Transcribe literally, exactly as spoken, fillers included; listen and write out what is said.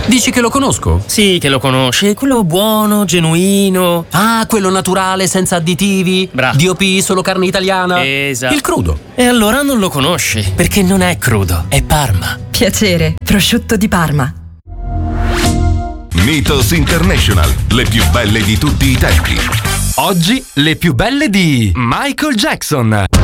Dici che lo conosco? Sì, che lo conosci, quello buono, genuino. Ah, quello naturale, senza additivi. Bravo. D O P, solo carne italiana. Esatto. Il crudo. E allora non lo conosci, perché non è crudo, è Parma. Piacere, prosciutto di Parma. Mythos International, le più belle di tutti i tempi. Oggi le più belle di Michael Jackson.